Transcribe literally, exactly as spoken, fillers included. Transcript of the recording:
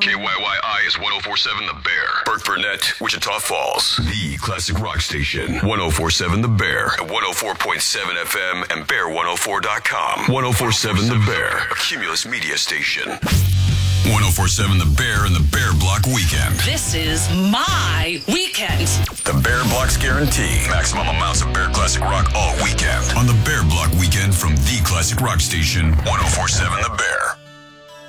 K Y Y I is one oh four point seven The Bear. Burt Burnett, Wichita Falls. The classic rock station. one oh four point seven The Bear. At one oh four point seven F M and bear one oh four dot com. one oh four point seven The Bear. A Cumulus media station. one oh four point seven The Bear and the Bear Block Weekend. This is my weekend. The Bear Block's guarantee. Maximum amounts of Bear Classic Rock all weekend. On the Bear Block Weekend from the classic rock station, one oh four point seven The Bear.